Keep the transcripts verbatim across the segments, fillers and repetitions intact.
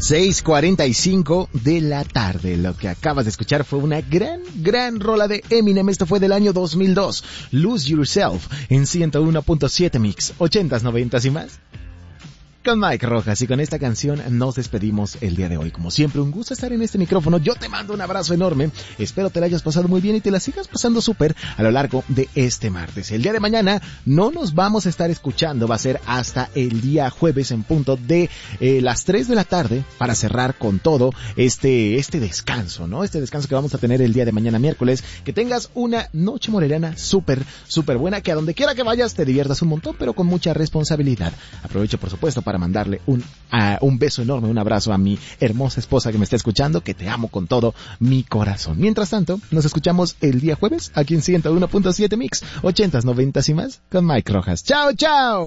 seis cuarenta y cinco de la tarde. Lo que acabas de escuchar fue una gran, gran rola de Eminem. Esto fue del año dos mil dos. Lose Yourself en ciento uno punto siete Mix. Ochentas, noventas y más. Con Mike Rojas, y con esta canción nos despedimos el día de hoy. Como siempre, un gusto estar en este micrófono. Yo te mando un abrazo enorme. Espero te la hayas pasado muy bien y te la sigas pasando súper a lo largo de este martes. El día de mañana no nos vamos a estar escuchando. Va a ser hasta el día jueves en punto de eh, las tres de la tarde para cerrar con todo este este descanso, ¿no? Este descanso que vamos a tener el día de mañana miércoles. Que tengas una noche morelana súper, súper buena. Que a donde quiera que vayas te diviertas un montón, pero con mucha responsabilidad. Aprovecho, por supuesto, para para mandarle un, uh, un beso enorme, un abrazo a mi hermosa esposa que me está escuchando, que te amo con todo mi corazón. Mientras tanto, nos escuchamos el día jueves aquí en ciento uno punto siete Mix, ochentas, noventas y más con Mike Rojas. ¡Chao, chao!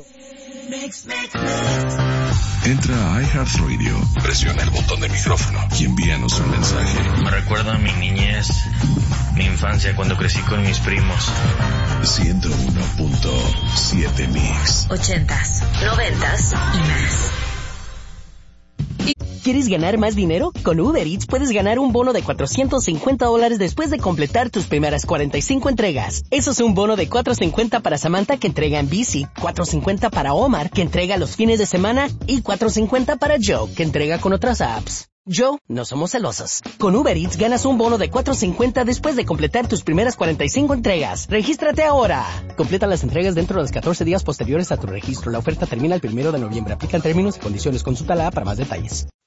Entra a iHeartRadio, presiona el botón de micrófono y envíanos un mensaje. Me recuerda a mi niñez, mi infancia cuando crecí con mis primos. ciento uno punto siete Mix. Ochentas, noventas y más. ¿Quieres ganar más dinero? Con Uber Eats puedes ganar un bono de cuatrocientos cincuenta dólares después de completar tus primeras cuarenta y cinco entregas. Eso es un bono de cuatrocientos cincuenta para Samantha, que entrega en bici, cuatrocientos cincuenta para Omar, que entrega los fines de semana, y cuatrocientos cincuenta para Joe, que entrega con otras apps. Joe, no somos celosos. Con Uber Eats ganas un bono de cuatrocientos cincuenta después de completar tus primeras cuarenta y cinco entregas. ¡Regístrate ahora! Completa las entregas dentro de los catorce días posteriores a tu registro. La oferta termina el primero de noviembre. Aplican términos y condiciones. Consulta la app para más detalles.